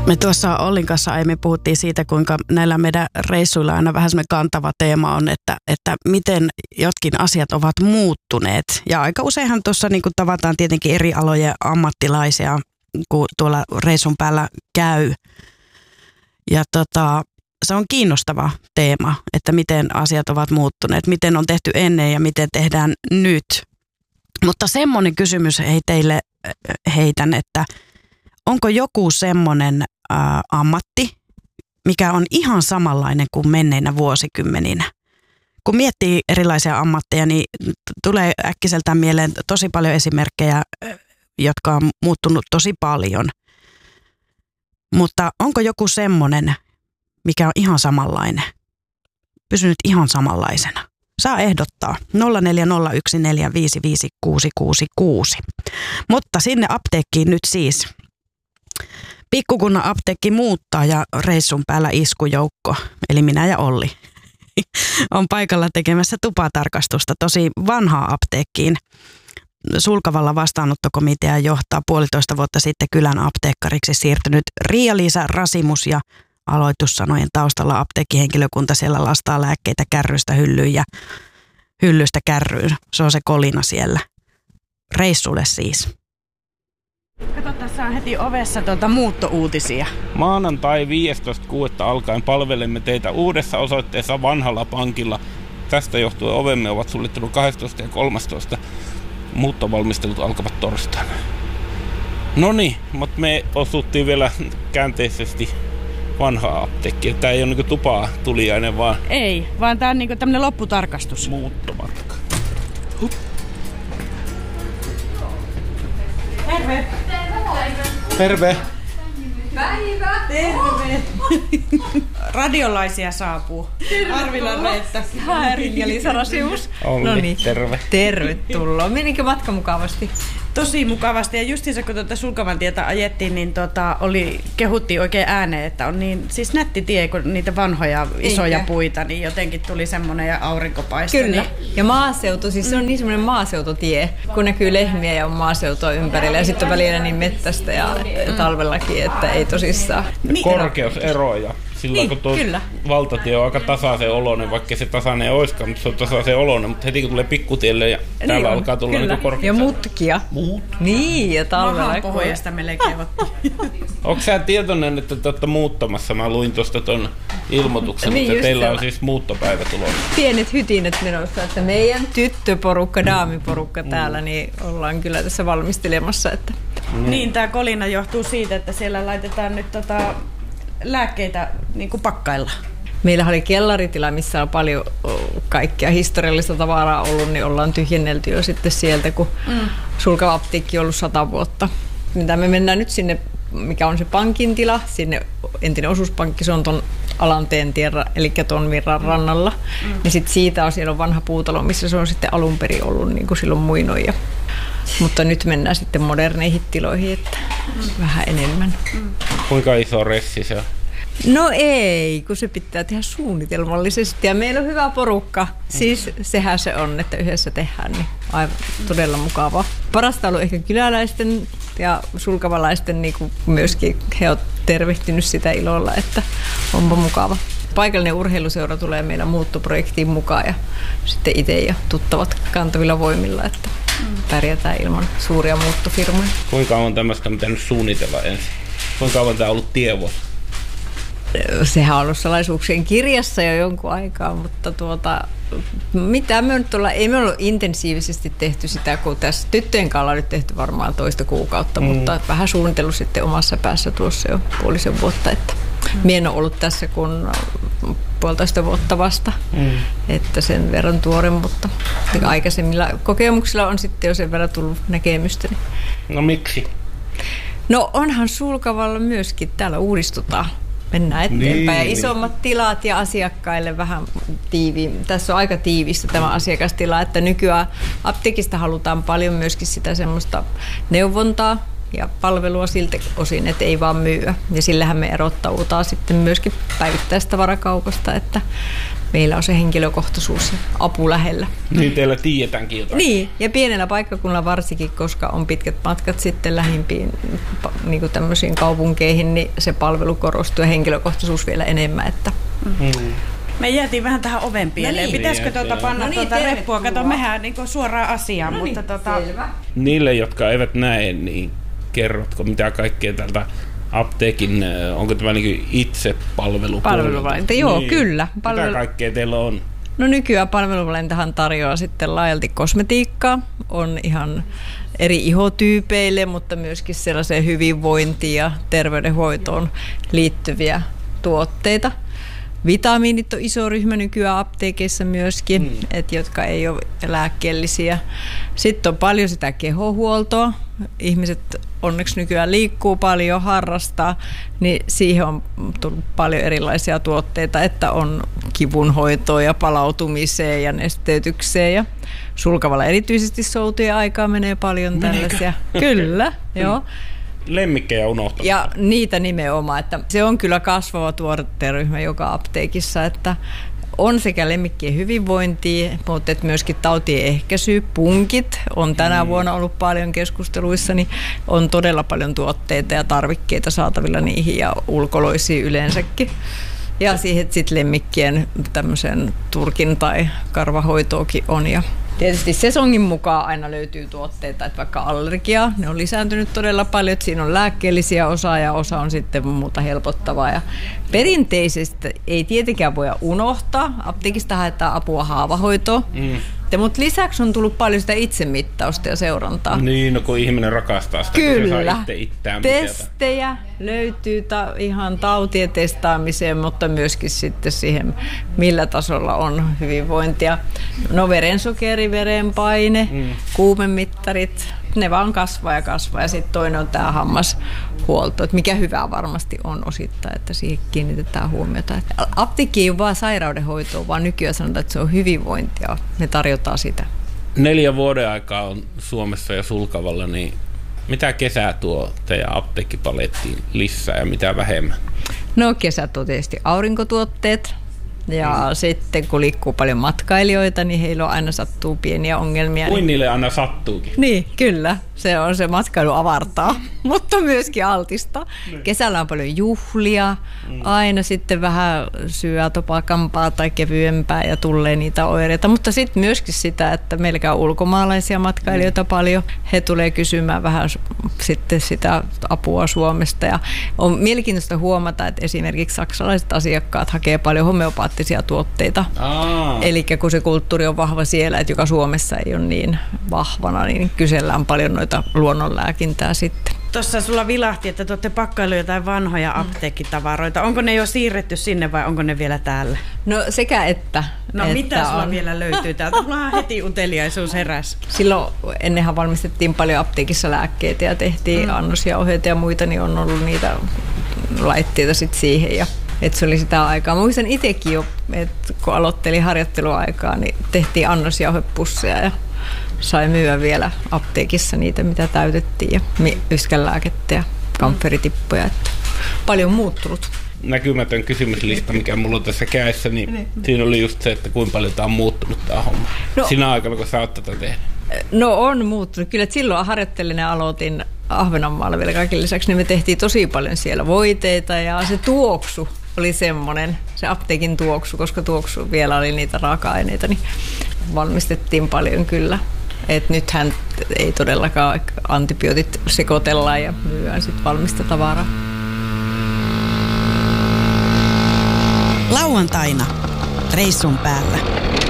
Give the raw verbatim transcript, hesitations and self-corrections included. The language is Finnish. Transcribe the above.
Me tuossa Ollin kanssa aiemmin puhuttiin siitä, kuinka näillä meidän reissuilla aina vähän semmoinen kantava teema on, että, että miten jotkin asiat ovat muuttuneet. Ja aika useinhan tuossa niin kuin tavataan tietenkin eri alojen ammattilaisia, kun tuolla reissun päällä käy. Ja tota, se on kiinnostava teema, että miten asiat ovat muuttuneet, miten on tehty ennen ja miten tehdään nyt. Mutta semmoinen kysymys hei teille heitän, että onko joku semmoinen ä, ammatti, mikä on ihan samanlainen kuin menneinä vuosikymmeninä? Kun miettii erilaisia ammatteja, niin tulee äkkiseltään mieleen tosi paljon esimerkkejä, jotka on muuttunut tosi paljon. Mutta onko joku semmoinen, mikä on ihan samanlainen, pysynyt ihan samanlaisena? Saa ehdottaa nolla neljä nolla yksi neljä viisi viisi kuusi kuusi kuusi. Mutta sinne apteekkiin nyt siis. Pikkukunnan apteekki muuttaa ja reissun päällä iskujoukko, eli minä ja Olli, on paikalla tekemässä tupatarkastusta tosi vanhaa apteekkiin. Sulkavalla vastaanottokomitea johtaa puolitoista vuotta sitten kylän apteekkariksi siirtynyt Riia-Liisa Rasimus ja aloitussanojen taustalla apteekkihenkilökunta siellä lastaa lääkkeitä kärrystä hyllyyn ja hyllystä kärryyn. Se on se kolina siellä. Reissulle siis. Kato, tässä on heti ovessa tuolta muuttouutisia. Maanantai viidestoista kuudetta alkaen palvelemme teitä uudessa osoitteessa Vanhalla pankilla. Tästä johtuen ovemme ovat suljettunut kahdestoista ja kolmastoista Muuttovalmistelut alkavat torstaina. Noniin, mutta me osuttiin vielä käänteisesti vanhaa apteekkia. Tää ei ole niinku tupaa tuliainen, vaan... Ei, vaan tää on niinku tämmönen lopputarkastus. Muuttomatka. Hup. Terve! Terve! Päivä! Terve! Radiolaisia saapuu. Arvilan Reetta. Härin ja Liisa Rasimus. Olli, Noniin. terve. Tervetuloa. Menikö matka mukavasti? Tosi mukavasti. Ja justiinsa kun tuota Sulkavan tietä ajettiin, niin tota, oli, kehuttiin oikein ääneen, että on niin siis nätti tie, kun niitä vanhoja isoja Eikä. puita, niin jotenkin tuli semmoinen ja aurinkopaiste. Kyllä. Niin... Ja maaseutu, siis se on niin semmoinen maaseututie, kun näkyy lehmiä ja on maaseutua ympärillä. Ja sitten on välillä niin mettästä ja talvellakin, että ei tosissaan. Niin. Korkeuseroja. Silloin Niin, kun tuo kyllä. valtatie on aika tasaisen oloinen, vaikka se tasainen ei olisikaan, mutta se on tasaisen oloinen. Mutta heti kun tulee pikkutielle ja täällä Niin on, alkaa tulla kyllä. niinku korkeus. Ja mutkia. Muut. Niin, ja talvella. Mahan pohjasta melkein kehottiin. Onko sä tietoinen, että te olette muuttamassa? Mä luin tuosta ton ilmoituksen, Niin, että just teillä on sellainen. siis muuttopäivä tulossa. Pienet hytinet menossa, että meidän tyttöporukka, daamiporukka täällä, niin ollaan kyllä tässä valmistelemassa. Että... Niin, tämä kolina johtuu siitä, että siellä laitetaan nyt tota lääkkeitä niin kuin pakkailla. Meillä oli kellaritila, missä on paljon kaikkia historiallista tavaraa ollut, niin ollaan tyhjennelty jo sitten sieltä, kun mm. Sulkava apteekki on ollut sata vuotta. Mitä me mennään nyt sinne, mikä on se pankin tila, sinne entinen osuuspankki, se on ton Alanteentie, eli ton virran rannalla. Mm. Niin sit siitä on, siellä on vanha puutalo, missä se on sitten alun perin ollut niin kuin silloin muinoin. Ja, mutta nyt mennään sitten moderneihin tiloihin, että mm. vähän enemmän. Mm. Kuinka iso ressi se on? No ei, kun se pitää tehdä suunnitelmallisesti ja meillä on hyvä porukka. Siis sehän se on, että yhdessä tehdään, niin aivan todella mukavaa. Parasta on ollut ehkä kyläläisten ja sulkavalaisten niin kuin myöskin he ovat tervehtinyt sitä ilolla, että onpa mukava. Paikallinen urheiluseura tulee meillä muuttoprojektiin mukaan ja sitten itse ja tuttavat kantavilla voimilla, että pärjätään ilman suuria muuttofirmoja. Kuinka kauan tämmöistä on pitänyt suunnitella ensin? Kuinka kauan tämä on ollut tievuosi? Sehän on ollut salaisuuksien kirjassa jo jonkun aikaa, mutta tuota, mitä me nyt olla, ei me ollut intensiivisesti tehty sitä, kun tässä tyttöjen kanssa on nyt tehty varmaan toista kuukautta, mm. mutta vähän suunnitellut sitten omassa päässä tuossa jo puolisen vuotta, että mm. mie en ole ollut tässä kun puolitoista vuotta vasta, mm. että sen verran tuore, mutta aikaisemmilla kokemuksilla on sitten jo sen verran tullut näkemystä. No miksi? No onhan Sulkavalla myöskin, täällä uudistutaan. Mennään eteenpäin. Niin, ja isommat niin. tilat ja asiakkaille vähän tiiviin. Tässä on aika tiivistä tämä asiakastila, että nykyään apteekista halutaan paljon myöskin sitä semmoista neuvontaa ja palvelua siltä osin, että ei vaan myyä. Ja sillähän me erottaudutaan sitten myöskin päivittäistavarakaupasta, että meillä on se henkilökohtaisuus ja apu lähellä. Niin teillä tiedetäänkin jotain. Niin, ja pienellä paikkakunnalla varsinkin, koska on pitkät matkat sitten lähimpiin niin kuin tämmöisiin kaupunkeihin, niin se palvelu korostuu ja henkilökohtaisuus vielä enemmän. Että. Mm. Me jäätiin vähän tähän oven pieleen. No niin. Pitäisikö tuota panna no niin, tuota reppua? Kato, mehän niin suoraan asiaan. No mutta niin, tuota. Niille, jotka eivät näe, niin kerrotko mitä kaikkea tältä apteekin, onko tämä niin itse palvelu? Palveluvalinta, joo, niin. Kyllä. Palvelu... Mitä kaikkea teillä on? No nykyään palveluvalintahan tarjoaa sitten laajalti kosmetiikkaa, on ihan eri ihotyypeille, mutta myöskin sellaiseen hyvinvointiin ja terveydenhoitoon liittyviä tuotteita. Vitamiinit on iso ryhmä nykyään apteekeissa myöskin, mm. et, jotka ei ole lääkkeellisiä. Sitten on paljon sitä kehohuoltoa. Ihmiset onneksi nykyään liikkuu paljon, harrastaa, niin siihen on tullut paljon erilaisia tuotteita, että on kivunhoitoa ja palautumiseen ja nesteytykseen. Ja Sulkavalla erityisesti soutujen aikaa menee paljon Meneekö? Tällaisia. Kyllä, joo. Lemmikkejä unohtaa. Ja niitä nimenomaan, että se on kyllä kasvava tuoteryhmä joka apteekissa, että on sekä lemmikkien hyvinvointia, mutta myöskin tautien ehkäisy, punkit on tänä mm. vuonna ollut paljon keskusteluissa, niin on todella paljon tuotteita ja tarvikkeita saatavilla niihin ja ulkoloisiin yleensäkin. Ja siihen sitten lemmikkien tämmöisen turkin tai karvahoitoakin on. Ja tietysti sesongin mukaan aina löytyy tuotteita, että vaikka allergia, ne on lisääntynyt todella paljon, että siinä on lääkkeellisiä osaa ja osa on sitten muuta helpottavaa. Ja perinteisesti ei tietenkään voida unohtaa, apteekista haetaan apua haavahoitoon, mm. mutta lisäksi on tullut paljon sitä itsemittausta ja seurantaa. Niin, no kun ihminen rakastaa sitä, kyllä. kun se saa itse itseään testejä löytyy ta- ihan tautien testaamiseen, mutta myöskin sitten siihen, millä tasolla on hyvinvointia. No verensokeri, verenpaine, mm. kuumemittarit, ne vaan kasvaa ja kasvaa. Ja sitten toinen on tämä hammashuolto, että mikä hyvää varmasti on osittain, että siihen kiinnitetään huomiota. Apteekki ei ole vaan sairaudenhoitoa, vaan nykyään sanotaan, että se on hyvinvointia. Me tarjotaan sitä. Neljä vuoden aikaa on Suomessa ja Sulkavalla, niin mitä kesää tuo teidän apteekkipalettiin lisää ja mitä vähemmän? No kesät on tietysti aurinkotuotteet. Ja mm. sitten kun liikkuu paljon matkailijoita, niin heillä on aina sattuu pieniä ongelmia. Kuin niin... niille aina sattuukin. Niin, kyllä. Se on se matkailu avartaa, mutta myöskin altista. Mm. Kesällä on paljon juhlia, mm. aina sitten vähän syö topakampaa tai kevyempää ja tulee niitä oireita. Mutta sitten myöskin sitä, että meillä käy ulkomaalaisia matkailijoita mm. paljon. He tulee kysymään vähän sitten sitä apua Suomesta. Ja on mielenkiintoista huomata, että esimerkiksi saksalaiset asiakkaat hakee paljon homeopaattisia tuotteita. Eli kun se kulttuuri on vahva siellä, että joka Suomessa ei ole niin vahvana, niin kysellään paljon noita luonnonlääkintää sitten. Tuossa sulla vilahti, että te olette pakkailu jotain vanhoja apteekkitavaroita. Onko ne jo siirretty sinne vai onko ne vielä täällä? No sekä että. No että mitä sulla on... vielä löytyy täältä? Mulla on heti uteliaisuus heräs. Silloin ennenhän valmistettiin paljon apteekissa lääkkeitä ja tehtiin mm. annosia, ohjeita ja muita, niin on ollut niitä laitteita sitten siihen ja että se oli sitä aikaa. Mä muistan itsekin jo, että kun aloittelin harjoitteluaikaa, niin tehtiin annosjauhepusseja ja sai myyä vielä apteekissa niitä, mitä täytettiin ja yskänlääkettä ja kamferitippoja. Että paljon muuttunut. Näkymätön kysymyslista, mikä mulla on tässä kädessä, niin, niin siinä oli just se, että kuinka paljon tämä on muuttunut tämä homma. No, sinä aikana, kun sä oot tätä tehnyt. No on muuttunut. Kyllä, että silloin harjoittelin ja aloitin Ahvenanmaalla vielä kaiken lisäksi, niin me tehtiin tosi paljon siellä voiteita ja se tuoksu oli semmoinen, se apteekin tuoksu, koska tuoksu vielä oli niitä raaka-aineita, niin valmistettiin paljon kyllä. Et nythän ei todellakaan antibiootit sekoitellaan ja myydään sitten valmista tavaraa. Lauantaina reissun päällä.